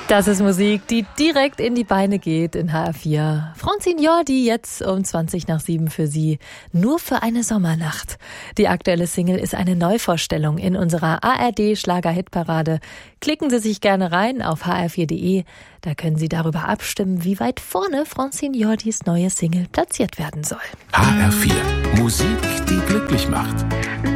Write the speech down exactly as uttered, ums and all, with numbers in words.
Das ist Musik, die direkt in die Beine geht in H R vier. Francine Jordi jetzt um zwanzig nach sieben für Sie. Nur für eine Sommernacht. Die aktuelle Single ist eine Neuvorstellung in unserer A R D-Schlager-Hitparade. Klicken Sie sich gerne rein auf h r vier punkt de. Da können Sie darüber abstimmen, wie weit vorne Francine Jordis neue Single platziert werden soll. H R vier. Musik, die glücklich macht.